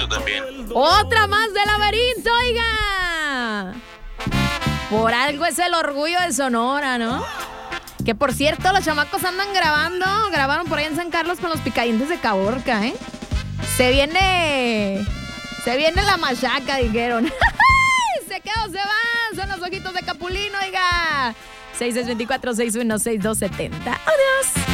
También. Otra más del laberinto, oiga. Por algo es el orgullo de Sonora, ¿no? Que por cierto, los chamacos andan grabaron por ahí en San Carlos con los Picadientes de Caborca, ¿eh? Se viene la machaca, dijeron. Se quedó, se van, son los ojitos de Capulino, oiga. 6624-616-270. Adiós.